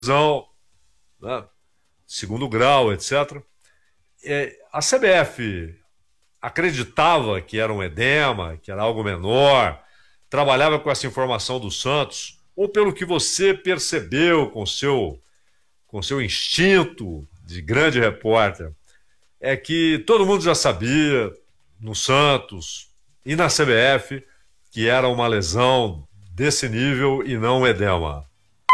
lesão, né, segundo grau, etc. A CBF acreditava que era um edema, que era algo menor, trabalhava com essa informação do Santos, ou pelo que você percebeu com seu instinto de grande repórter, é que todo mundo já sabia no Santos e na CBF que era uma lesão desse nível e não um edema.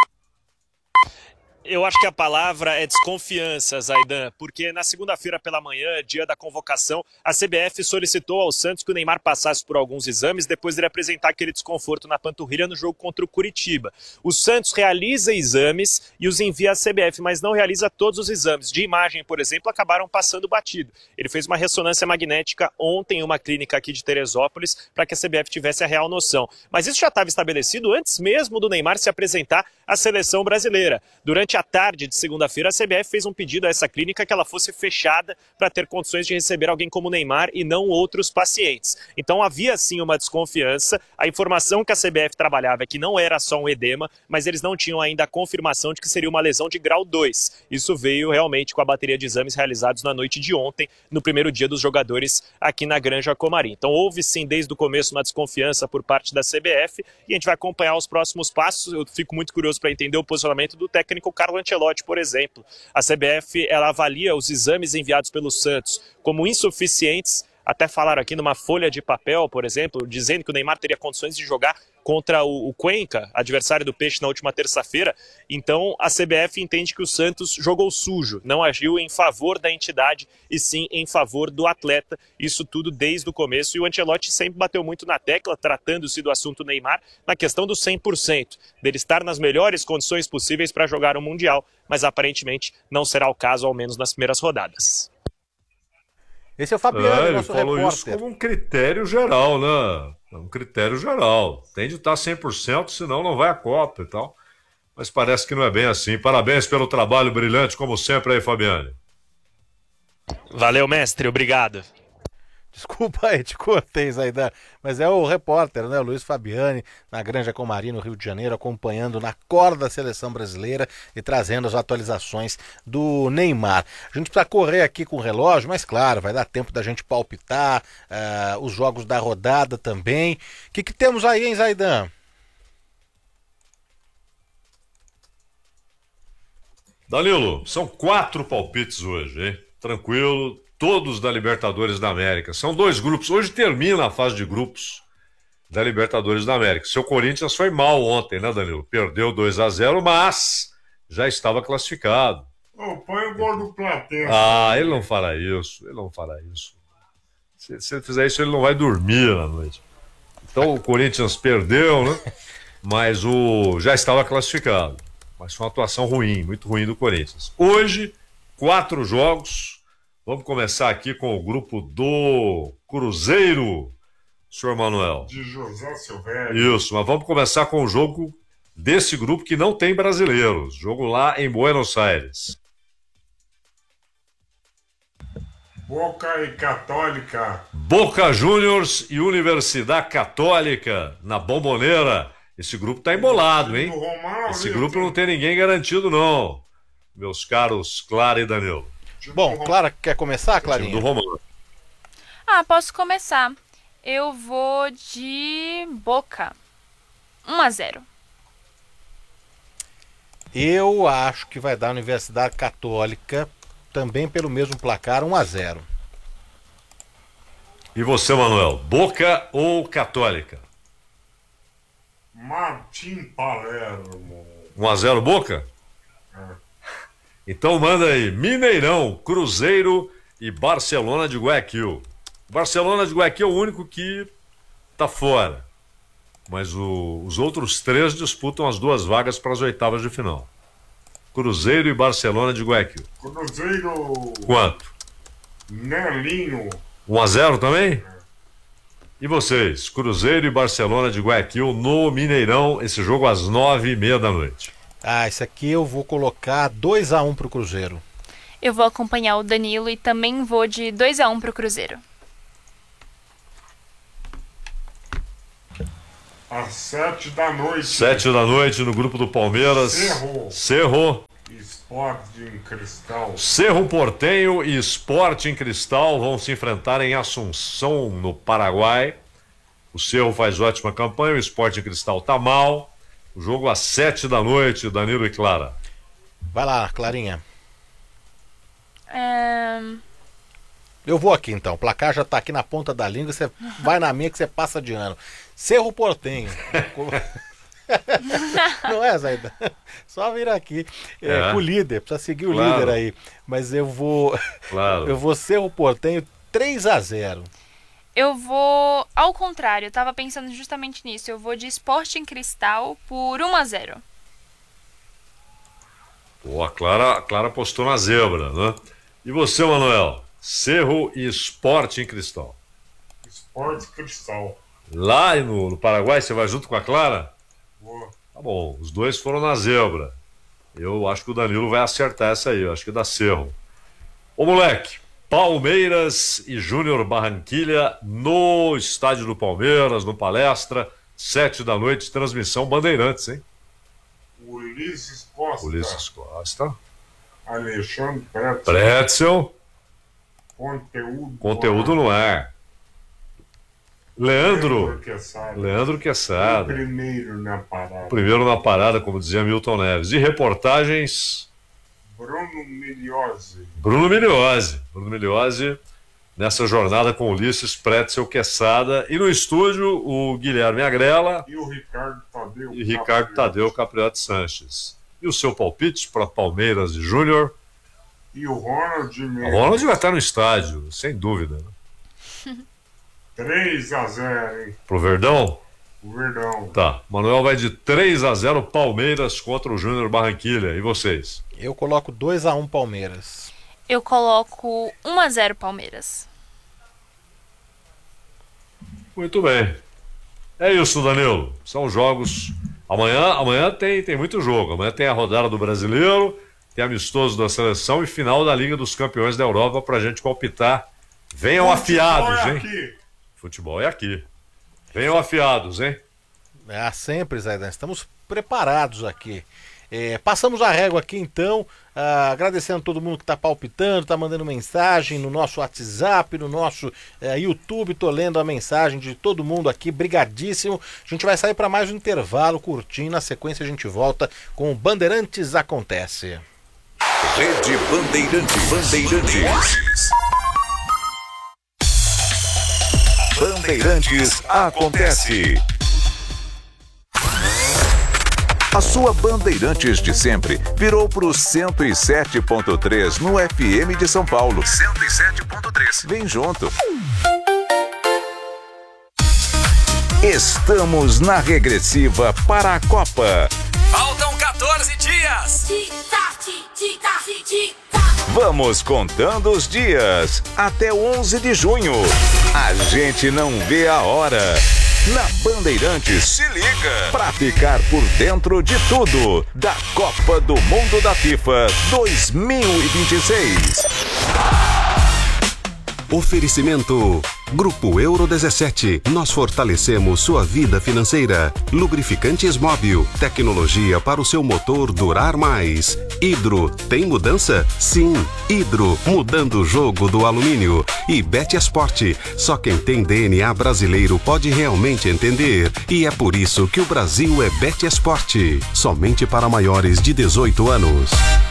Eu acho que a palavra é desconfiança, Zaidan, porque na segunda-feira pela manhã, dia da convocação, a CBF solicitou ao Santos que o Neymar passasse por alguns exames depois de ele apresentar aquele desconforto na panturrilha no jogo contra o Curitiba. O Santos realiza exames e os envia à CBF, mas não realiza todos os exames. De imagem, por exemplo, acabaram passando batido. Ele fez uma ressonância magnética ontem em uma clínica aqui de Teresópolis para que a CBF tivesse a real noção. Mas isso já estava estabelecido antes mesmo do Neymar se apresentar à seleção brasileira. Durante a tarde de segunda-feira, a CBF fez um pedido a essa clínica que ela fosse fechada para ter condições de receber alguém como Neymar e não outros pacientes. Então havia sim uma desconfiança. A informação que a CBF trabalhava é que não era só um edema, mas eles não tinham ainda a confirmação de que seria uma lesão de grau 2. Isso veio realmente com a bateria de exames realizados na noite de ontem, no primeiro dia dos jogadores aqui na Granja Comari. Então houve sim desde o começo uma desconfiança por parte da CBF e a gente vai acompanhar os próximos passos. Eu fico muito curioso para entender o posicionamento do técnico Carlo Ancelotti, por exemplo. A CBF ela avalia os exames enviados pelo Santos como insuficientes. Até falaram aqui numa folha de papel, por exemplo, dizendo que o Neymar teria condições de jogar contra o Cuenca, adversário do Peixe, na última terça-feira. Então a CBF entende que o Santos jogou sujo, não agiu em favor da entidade e sim em favor do atleta. Isso tudo desde o começo, e o Ancelotti sempre bateu muito na tecla, tratando-se do assunto Neymar, na questão do 100%, dele estar nas melhores condições possíveis para jogar o Mundial, mas aparentemente não será o caso, ao menos nas primeiras rodadas. Esse é o Fabiano, Ele nosso falou isso repórter. como um critério geral, né? Um critério geral. Tem de estar 100%, senão não vai à Copa e tal. Mas parece que não é bem assim. Parabéns pelo trabalho brilhante, como sempre aí, Fabiane. Valeu, mestre, obrigado. Desculpa aí, te cortei, Zaidan, mas é o repórter, né, o Luiz Fabiani, na Granja Comari, no Rio de Janeiro, acompanhando na corda da seleção brasileira e trazendo as atualizações do Neymar. A gente precisa correr aqui com o relógio, mas claro, vai dar tempo da gente palpitar, os jogos da rodada também. O que temos aí, hein, Zaidan? Danilo, são 4 palpites hoje, hein? Tranquilo, todos da Libertadores da América. São 2 grupos. Hoje termina a fase de grupos da Libertadores da América. Seu Corinthians foi mal ontem, né, Danilo? Perdeu 2-0, mas já estava classificado. Põe o gol do Platense. Ele não fará isso. Ele não fará isso. Se ele fizer isso, ele não vai dormir na noite. Então o Corinthians perdeu, né? Mas já estava classificado. Mas foi uma atuação ruim, muito ruim do Corinthians. Hoje, 4 jogos. Vamos começar aqui com o grupo do Cruzeiro, senhor Manuel. De José Silvério. Isso, mas vamos começar com o jogo desse grupo que não tem brasileiros. Jogo lá em Buenos Aires. Boca e Católica. Boca Juniors e Universidade Católica na Bombonera. Esse grupo tá embolado, hein? Esse grupo não tem ninguém garantido, não. Meus caros Clara e Danilo. Bom, Clara, quer começar, Clarinha? Time do Romano. Posso começar. Eu vou de Boca. 1-0. Eu acho que vai dar Universidade Católica, também pelo mesmo placar, 1-0. E você, Manuel? Boca ou Católica? Martim Palermo. 1-0 Boca? Então manda aí, Mineirão, Cruzeiro e Barcelona de Guayaquil. Barcelona de Guayaquil é o único que tá fora. Mas os outros 3 disputam as 2 vagas para as oitavas de final. Cruzeiro e Barcelona de Guayaquil. Cruzeiro. Quanto? Nelinho. 1-0 também? E vocês? Cruzeiro e Barcelona de Guayaquil no Mineirão, esse jogo às 9h30 da noite. Esse aqui eu vou colocar 2-1 pro Cruzeiro. Eu vou acompanhar o Danilo e também vou de 2-1 pro Cruzeiro. Às 7 da noite. 7 da noite no grupo do Palmeiras. Cerro. Esporte em Cristal. Cerro Porteño e Sporting Cristal vão se enfrentar em Assunção, no Paraguai. O Cerro faz ótima campanha, o Sporting Cristal tá mal. O jogo às 7 da noite, Danilo e Clara. Vai lá, Clarinha. É... Eu vou aqui então, o placar já tá aqui na ponta da língua, você vai na minha que você passa de ano. Cerro Porteño. Não é, Zaidan? Só vir aqui com o líder, precisa seguir o líder aí. Mas eu vou. Claro. Eu vou Cerro Porteño 3-0. Eu vou ao contrário, eu tava pensando justamente nisso. Eu vou de Sporting Cristal por 1-0. Pô, a Clara apostou na zebra, né? E você, Manuel? Cerro e Sporting Cristal. Esporte Cristal. Lá no Paraguai, você vai junto com a Clara? Vou. Tá bom, os dois foram na zebra. Eu acho que o Danilo vai acertar essa aí, eu acho que dá Cerro. Ô moleque, Palmeiras e Júnior Barranquilha no estádio do Palmeiras, no Palestra, 7 da noite, transmissão Bandeirantes, hein? Ulisses Costa. Ulisses Costa. Alexandre Pretzel. Pretzel. Conteúdo no ar. Leandro Quesada. Quesada. Primeiro na parada. Primeiro na parada, como dizia Milton Neves. E reportagens... Bruno Migliozzi, nessa jornada com Ulisses Pretzel Quesada. E no estúdio, o Guilherme Agrela e o Ricardo Tadeu Capriotti Sanches. E o seu palpite para Palmeiras e Júnior? E o Ronald Mendes. O Ronald vai estar no estádio, sem dúvida. 3-0, hein? Pro Verdão? O Verdão. Tá. Manuel vai de 3-0 Palmeiras contra o Júnior Barranquilha. E vocês? Eu coloco 2-1 Palmeiras. Eu coloco 1-0 Palmeiras. Muito bem. É isso, Danilo. São jogos. Amanhã tem muito jogo. Amanhã tem a rodada do Brasileiro, tem amistoso da seleção e final da Liga dos Campeões da Europa pra gente palpitar. Venham afiados, hein? Futebol é aqui. Venham afiados, hein? Sempre, Zaidan. Estamos preparados aqui. Passamos a régua aqui então, agradecendo todo mundo que está palpitando, está mandando mensagem no nosso WhatsApp, no nosso YouTube. Tô lendo a mensagem de todo mundo aqui, brigadíssimo. A gente vai sair para mais um intervalo curtinho, na sequência a gente volta com o Bandeirantes Acontece. Rede Bandeirantes. Bandeirantes Acontece. A sua Bandeirantes de sempre virou pro 107.3 no FM de São Paulo. 107.3. Vem junto. Estamos na regressiva para a Copa. Faltam 14 dias. Vamos contando os dias até 11 de junho. A gente não vê a hora. Na Bandeirantes, se liga pra ficar por dentro de tudo da Copa do Mundo da FIFA 2026. Oferecimento Grupo Euro 17. Nós fortalecemos sua vida financeira. Lubrificantes Móbil. Tecnologia para o seu motor durar mais. Hidro. Tem mudança? Sim. Hidro. Mudando o jogo do alumínio. E Betesport. Só quem tem DNA brasileiro pode realmente entender. E é por isso que o Brasil é Betesport. Somente para maiores de 18 anos.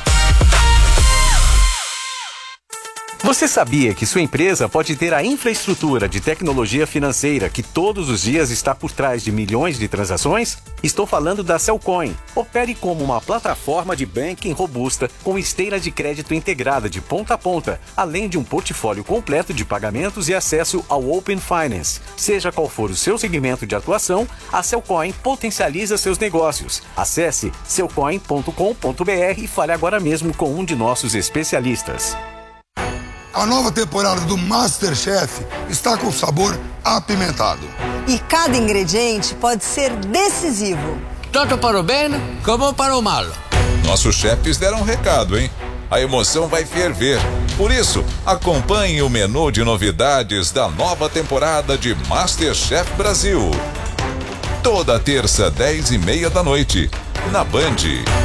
Você sabia que sua empresa pode ter a infraestrutura de tecnologia financeira que todos os dias está por trás de milhões de transações? Estou falando da Cellcoin. Opere como uma plataforma de banking robusta com esteira de crédito integrada de ponta a ponta, além de um portfólio completo de pagamentos e acesso ao Open Finance. Seja qual for o seu segmento de atuação, a Cellcoin potencializa seus negócios. Acesse cellcoin.com.br e fale agora mesmo com um de nossos especialistas. A nova temporada do MasterChef está com sabor apimentado. E cada ingrediente pode ser decisivo. Tanto para o bem como para o mal. Nossos chefes deram um recado, hein? A emoção vai ferver. Por isso, acompanhe o menu de novidades da nova temporada de MasterChef Brasil. Toda terça, 10h30 da noite, na Band.